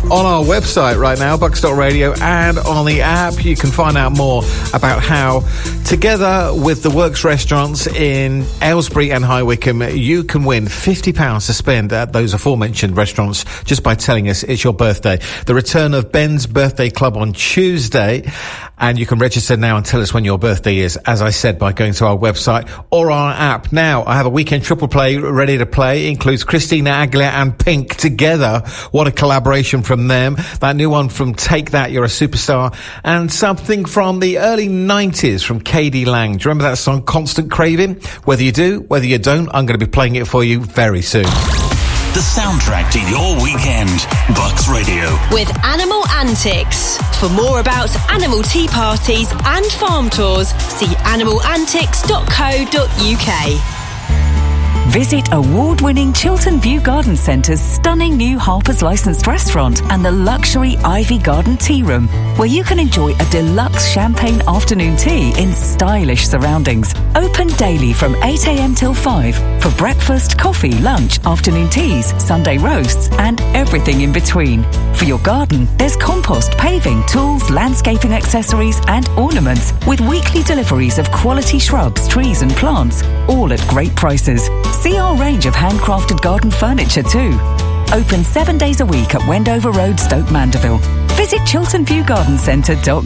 on our website right now, bucks.radio, and on the app. You can find out more about how, together with the Works restaurants in Aylesbury and High Wycombe, you can win £50 to spend at those aforementioned restaurants just by telling us it's your birthday. The return of Ben's Birthday Club on Tuesday, and you can register now and tell us when your birthday is, as I said, by going to our website or our app. Now, I have a weekend triple play ready to play. It includes Christina Aguilera and Pink together. What a collaboration from them. That new one from Take That, You're a Superstar, and something from the early 90s from K.D. Lang. Do you remember that song, Constant Craving? Whether you do, whether you don't, I'm going to be playing it for you very soon. The soundtrack to your weekend. Bucks Radio. With Animal Antics. For more about animal tea parties and farm tours, see animalantics.co.uk. Visit award-winning Chiltern View Garden Centre's stunning new Harper's licensed restaurant and the luxury Ivy Garden Tea Room, where you can enjoy a deluxe champagne afternoon tea in stylish surroundings. Open daily from 8 a.m. till 5 for breakfast, coffee, lunch, afternoon teas, Sunday roasts, and everything in between. For your garden, there's compost, paving, tools, landscaping accessories, and ornaments, with weekly deliveries of quality shrubs, trees, and plants, all at great prices. See our range of handcrafted garden furniture too. Open 7 days a week at Wendover Road, Stoke Mandeville. Visit chilternviewgardencentre.co.uk.